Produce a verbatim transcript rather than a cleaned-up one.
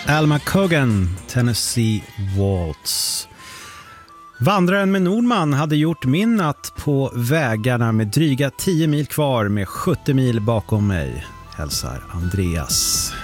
Alma Cogan, Tennessee Waltz. Vandraren med Nordman hade gjort min natt på vägarna med dryga tio mil kvar med sjuttio mil bakom mig. Hälsar Andreas.